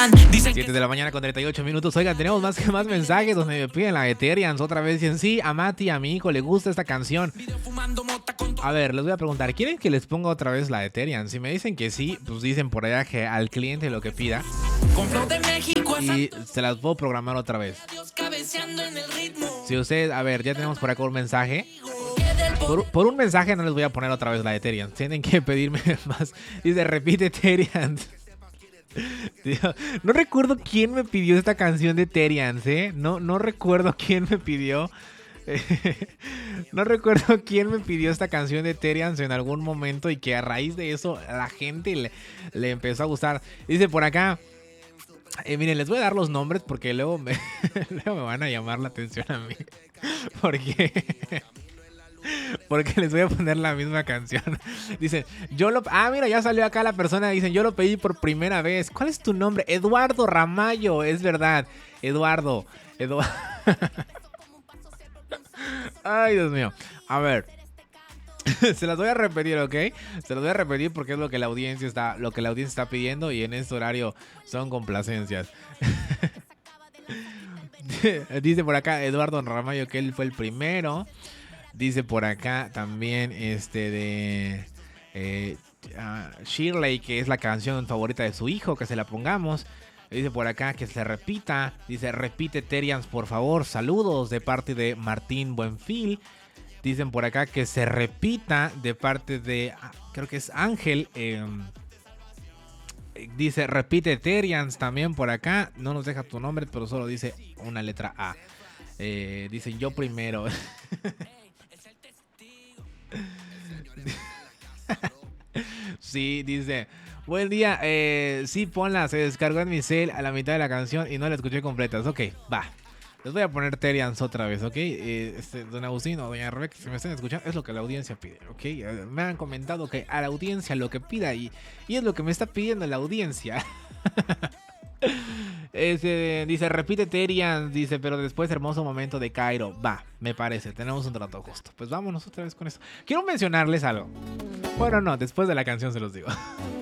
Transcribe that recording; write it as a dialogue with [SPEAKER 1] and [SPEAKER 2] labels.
[SPEAKER 1] 7 de la mañana con 38 minutos. Oigan, tenemos más mensajes donde me piden la de Terians otra vez. Dicen, sí, a Mati, a mi hijo le gusta esta canción. A ver, les voy a preguntar, ¿quieren que les ponga otra vez la de Terians? Si me dicen que sí, pues dicen por allá que al cliente lo que pida. Y se las puedo programar otra vez. Si ustedes, a ver, ya tenemos por acá un mensaje. Por un mensaje no les voy a poner otra vez la de Terians. Tienen que pedirme más. Dice, repite Terians. No recuerdo quién me pidió esta canción de Terians, ¿eh? No recuerdo quién me pidió. No recuerdo quién me pidió esta canción de Terians en algún momento y que a raíz de eso a la gente le empezó a gustar. Dice por acá, miren, les voy a dar los nombres porque luego me van a llamar la atención a mí. Porque les voy a poner la misma canción. Dicen, mira, ya salió acá la persona. Dicen, yo lo pedí por primera vez. ¿Cuál es tu nombre? Eduardo Ramallo, es verdad. Eduardo. Ay, Dios mío. A ver. Se las voy a repetir, ¿ok? Se las voy a repetir porque es lo que la audiencia está pidiendo. Y en este horario son complacencias. Dice por acá Eduardo Ramallo que él fue el primero. Dice por acá también Shirley, que es la canción favorita de su hijo, que se la pongamos. Dice por acá que se repita. Dice, repite Terians, por favor. Saludos de parte de Martín Buenfil. Dicen por acá que se repita de parte de, creo que es Ángel. Dice, repite Terians también por acá. No nos deja tu nombre, pero solo dice una letra A. Dicen, yo primero. Sí, dice, buen día, sí, ponla, se descargó en mi cel a la mitad de la canción y no la escuché completa. Ok, va, les voy a poner Terians otra vez, ok. Don Agustín o doña Rebeca, si me están escuchando, es lo que la audiencia pide, ok. Me han comentado que a la audiencia lo que pida y es lo que me está pidiendo la audiencia. Dice, repite Terians, dice, pero después hermoso momento de Cairo. Va, me parece, tenemos un trato justo. Pues vámonos otra vez con esto. Quiero mencionarles algo. Bueno, no, después de la canción se los digo.